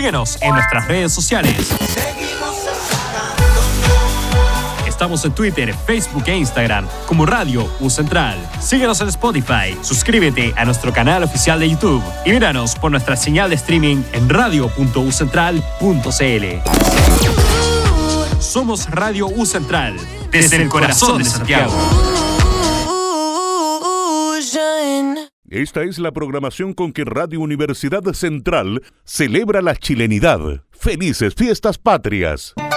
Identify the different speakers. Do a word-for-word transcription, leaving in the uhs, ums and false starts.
Speaker 1: Síguenos en nuestras redes sociales. Estamos en Twitter, Facebook e Instagram como Radio U Central. Síguenos en Spotify, suscríbete a nuestro canal oficial de YouTube y míranos por nuestra señal de streaming en radio punto u central punto c l. Somos Radio U Central, desde el corazón de Santiago.
Speaker 2: Esta es la programación con que Radio Universidad Central celebra la chilenidad. ¡Felices Fiestas Patrias!